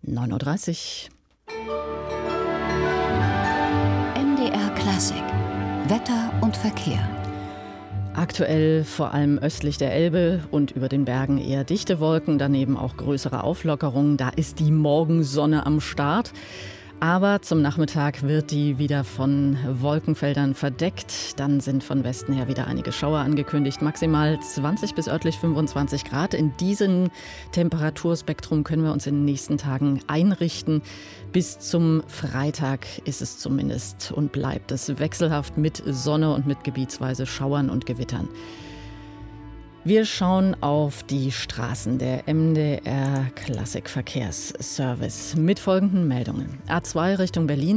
9:30 Uhr. MDR Klassik. Wetter und Verkehr. Aktuell vor allem östlich der Elbe und über den Bergen eher dichte Wolken, daneben auch größere Auflockerungen. Da ist die Morgensonne am Start. Aber zum Nachmittag wird die wieder von Wolkenfeldern verdeckt. Dann sind von Westen her wieder einige Schauer angekündigt. Maximal 20 bis örtlich 25 Grad. In diesem Temperaturspektrum können wir uns in den nächsten Tagen einrichten. Bis zum Freitag ist es zumindest und bleibt es wechselhaft mit Sonne und mit gebietsweise Schauern und Gewittern. Wir schauen auf die Straßen der MDR Klassikverkehrsservice mit folgenden Meldungen. A2 Richtung Berlin.